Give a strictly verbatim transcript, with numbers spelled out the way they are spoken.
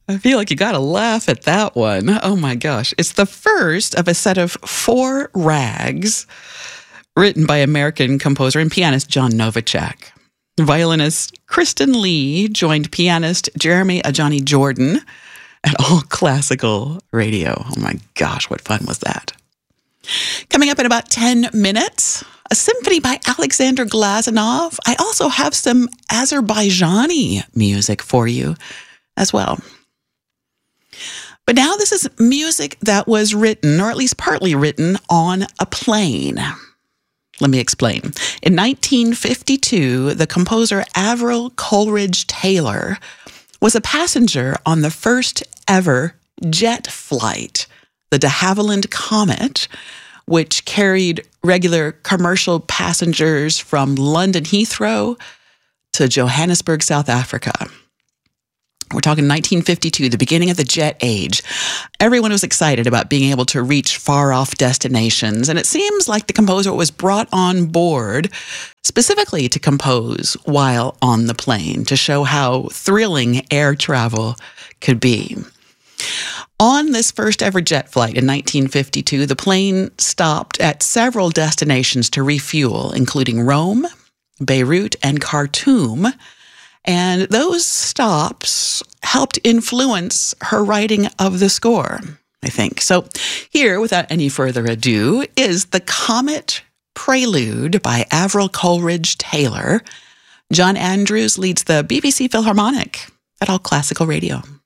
I feel like you got to laugh at that one. Oh my gosh. It's the first of a set of four rags written by American composer and pianist John Novacek. Violinist Kristen Lee joined pianist Jeremy Ajani Jordan at All Classical Radio. Oh my gosh, what fun was that? Coming up in about ten minutes, a symphony by Alexander Glazunov. I also have some Azerbaijani music for you as well. But now this is music that was written, or at least partly written, on a plane. Let me explain. In nineteen fifty-two, the composer Avril Coleridge Taylor was a passenger on the first ever jet flight, the de Havilland Comet, which carried regular commercial passengers from London Heathrow to Johannesburg, South Africa. We're talking nineteen fifty-two, the beginning of the jet age. Everyone was excited about being able to reach far-off destinations, and it seems like the composer was brought on board specifically to compose while on the plane, to show how thrilling air travel could be. On this first ever jet flight in nineteen fifty-two, the plane stopped at several destinations to refuel, including Rome, Beirut, and Khartoum. And those stops helped influence her writing of the score, I think. So here, without any further ado, is the Comet Prelude by Avril Coleridge Taylor. John Andrews leads the B B C Philharmonic at All Classical Radio.